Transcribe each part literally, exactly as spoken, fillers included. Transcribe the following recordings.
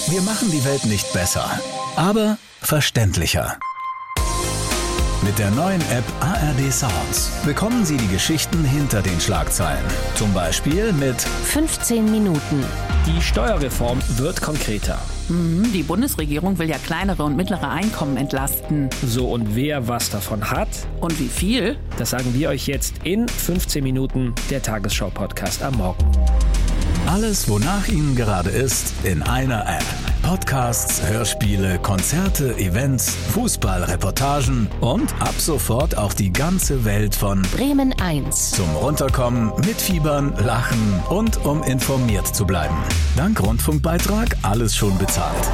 Wir machen die Welt nicht besser, aber verständlicher. Mit der neuen App A R D Sounds bekommen Sie die Geschichten hinter den Schlagzeilen. Zum Beispiel mit fünfzehn Minuten. Die Steuerreform wird konkreter. Mhm, die Bundesregierung will ja kleinere und mittlere Einkommen entlasten. So, und wer was davon hat? Und wie viel? Das sagen wir euch jetzt in fünfzehn Minuten, der Tagesschau-Podcast am Morgen. alles, wonach Ihnen gerade ist, in einer App. Podcasts, Hörspiele, Konzerte, Events, Fußballreportagen und ab sofort auch die ganze Welt von Bremen eins. Zum Runterkommen, mitfiebern, lachen und um informiert zu bleiben. Dank Rundfunkbeitrag alles schon bezahlt.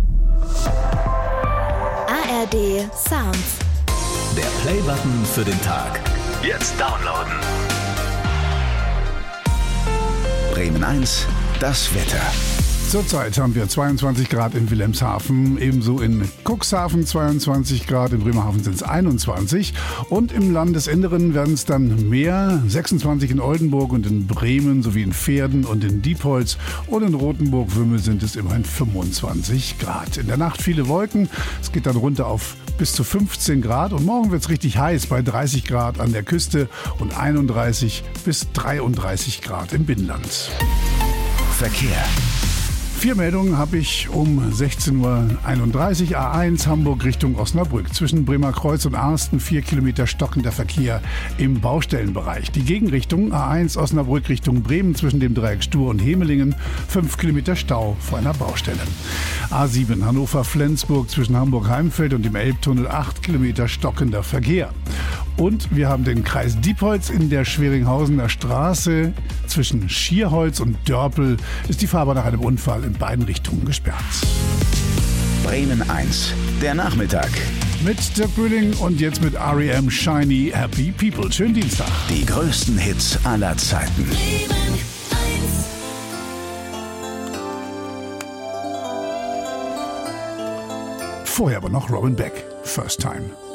A R D Sounds. Der Playbutton für den Tag. Jetzt downloaden. Bremen eins, das Wetter. Zurzeit haben wir zweiundzwanzig Grad in Wilhelmshaven, ebenso in Cuxhaven zweiundzwanzig Grad, in Bremerhaven sind es einundzwanzig und im Landesinneren werden es dann mehr, sechsundzwanzig in Oldenburg und in Bremen sowie in Verden und in Diepholz und in Rothenburg-Wümme sind es immerhin fünfundzwanzig Grad. In der Nacht viele Wolken, es geht dann runter auf bis zu fünfzehn Grad und morgen wird es richtig heiß bei dreißig Grad an der Küste und einunddreißig bis dreiunddreißig Grad im Binnenland. Verkehr. Vier Meldungen habe ich um sechzehn Uhr einunddreißig. A eins Hamburg Richtung Osnabrück. Zwischen Bremerkreuz und Arsten vier Kilometer stockender Verkehr im Baustellenbereich. Die Gegenrichtung A eins Osnabrück Richtung Bremen zwischen dem Dreieck Stur und Hemelingen. fünf Kilometer Stau vor einer Baustelle. A sieben Hannover-Flensburg zwischen Hamburg-Heimfeld und dem Elbtunnel acht Kilometer stockender Verkehr. Und wir haben den Kreis Diepholz in der Schweringhausener Straße. Zwischen Schierholz und Dörpel ist die Fahrbahn nach einem Unfall in beiden Richtungen gesperrt. Bremen eins, der Nachmittag. Mit Dirk Böhling und jetzt mit R E M Shiny Happy People. Schönen Dienstag. Die größten Hits aller Zeiten. Vorher aber noch Robin Beck. First Time.